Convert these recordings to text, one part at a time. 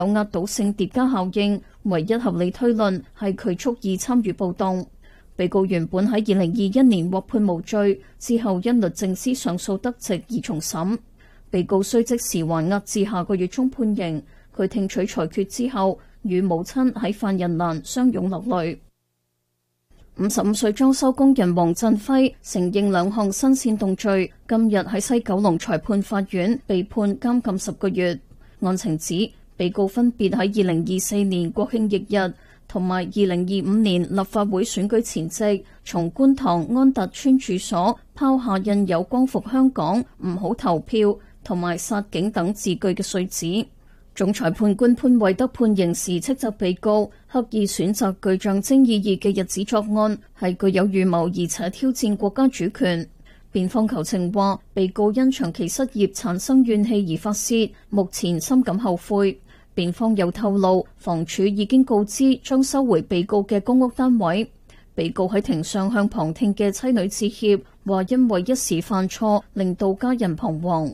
有壓倒性疊加效應，唯一合理推論係佢蓄意參與暴動。被告原本喺2021年獲判無罪，之後因律政司上訴得直而重審。被告需即時還押至下個月中判刑。佢聽取裁決之後，與母親喺犯人欄相擁流淚。55歲裝修工人黃振輝承認2項新煽動罪，今日喺西九龍裁判法院被判監禁10個月。案情指，被告分別喺2024年國慶翌日同埋2025年立法會選舉前夕，從觀塘安達邨處所拋下印有光復香港、唔好投票同埋殺警等字句嘅碎紙。總裁判官潘惠德判刑時斥責被告刻意選擇具象徵意義嘅日子作案，係具有預謀而且挑戰國家主權。辯方求情話，被告因長期失業產生怨氣而發洩，目前深感後悔。辯方又透露，房署已經告知將收回被告嘅公屋單位。被告喺庭上向旁聽嘅妻女致歉，話因為一時犯錯，令到家人彷徨。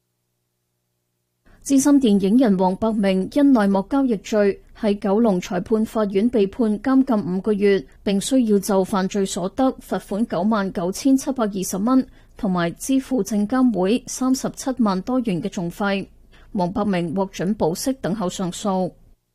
資深電影人黃百鳴因內幕交易罪喺九龍裁判法院被判監禁5個月，並需要就犯罪所得罰款99,720蚊，同埋支付證監會37萬多元嘅訟費。黃百鳴獲准保釋等候上訴。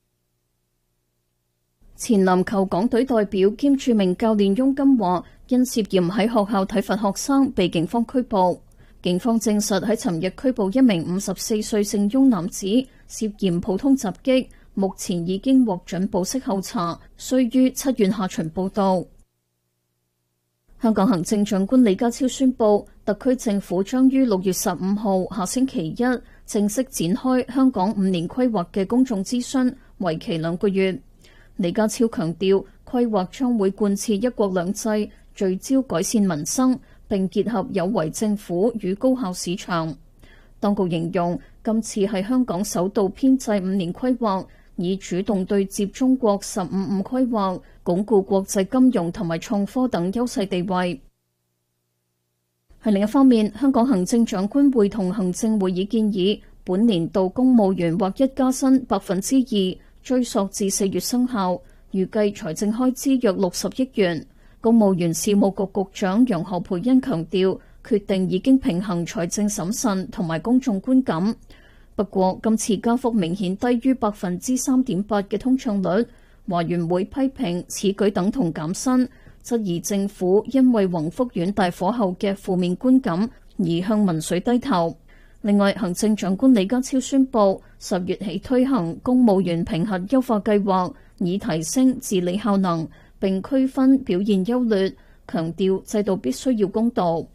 前籃球港隊代表兼著名教練翁金華因涉嫌喺學校體罰學生被警方拘捕。警方證實喺尋日拘捕一名54歲姓翁男子，涉嫌普通襲擊，目前已經獲准保釋候查，需於7月下旬報到。香港行政長官李家超宣布，特區政府將於6月15號下星期一正式展開香港5年規劃嘅公眾諮詢，為期2個月。李家超強調，規劃將會貫徹一國兩制，聚焦改善民生，並結合有為政府與高效市場。當局形容今次係香港首度編製5年規劃，以主動對接中國15五規劃，鞏固國際金融同埋創科等優勢地位。喺另一方面，香港行政長官會同行政會議建議，本年度公務員劃一加薪2%，追溯至4月生效，預計財政開支約60億元。公務員事務局局長楊何蓓茵強調，決定已經平衡財政審慎同埋公眾觀感。不過，今次加幅明顯低於3.8%嘅通脹率，華員會批評此舉等同減薪，質疑政府因為宏福苑大火後嘅負面觀感而向民粹低頭。另外，行政長官李家超宣布10月起推行公務員評核優化計劃，以提升治理效能，並區分表現優劣，強調制度必須要公道。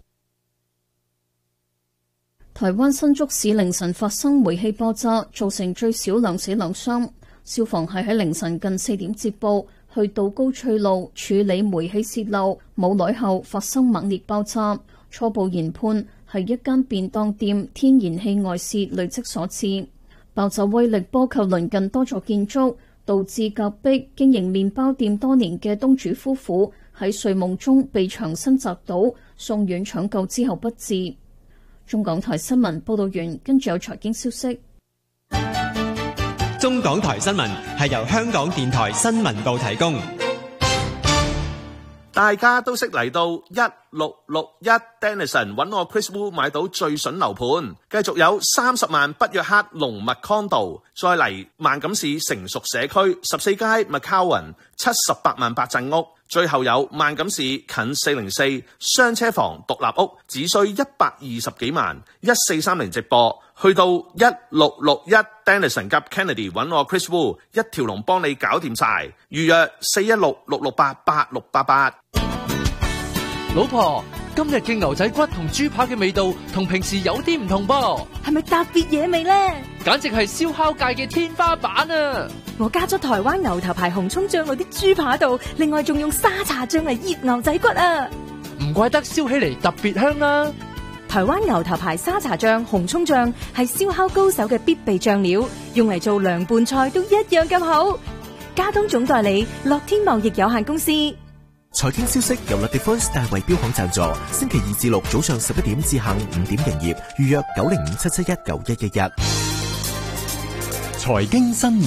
台灣新竹市凌晨發生煤氣爆炸，造成最少2死2傷。消防係喺凌晨近4點接報，去到高翠路處理煤氣泄漏，冇耐後發生猛烈爆炸。初步研判係一間便當店天然氣外泄累積所致。爆炸威力波及鄰近多座建築，導致隔壁經營麵包店多年嘅東主夫婦喺睡夢中被牆身砸倒，送院搶救之後不治。中港台新聞報道完，跟住有財經消息。 中港台新聞係由香港電台新聞部提供。 大家都識嚟到1661 Dennison 揾我 Chris Wu 買到最筍樓盤，繼續有30萬北約克龍脈 Condo， 再嚟萬錦市成熟社區14街 McCowan 78萬8陣屋，最後有萬錦市近404雙車房獨立屋，只需120幾萬，1430直播。去到1661 Dennison 夾 Kennedy 揾我 Chris Wu， 一條龍幫你搞掂晒，預約416-668-8688。 老婆，今日嘅牛仔骨同豬扒嘅味道同平時有啲唔同噃， 係咪特別野味呢？ 簡直係燒烤界嘅天花板啊！ 我加咗台灣牛頭牌紅蔥醬落啲豬扒度，另外仲用沙茶醬嚟醃牛仔骨啊！ 唔怪得燒起嚟特別香啦！ 台灣牛頭牌沙茶醬、紅蔥醬係燒烤高手嘅必備醬料，用嚟做涼拌菜都一樣咁好。加東總代理樂天貿易有限公司。 財經消息由 La Défense 大衛標行贊助，星期2至6早上11點至下午5點營業，預約905-771-9111。 財經新聞。